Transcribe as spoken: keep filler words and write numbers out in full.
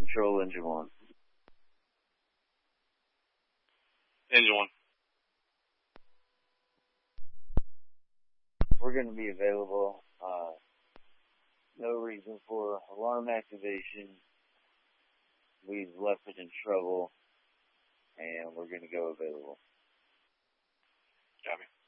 Control, engine one. Engine one. We're going to be available. Uh, no reason for alarm activation. We've left it in trouble, and we're going to go available. Copy.